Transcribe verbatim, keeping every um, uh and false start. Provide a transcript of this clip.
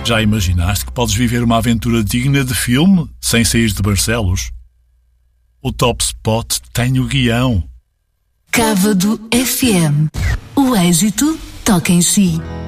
Já imaginaste que podes viver uma aventura digna de filme sem sair de Barcelos? O Top Spot tem o guião. Cávado F M. O êxito toca em si.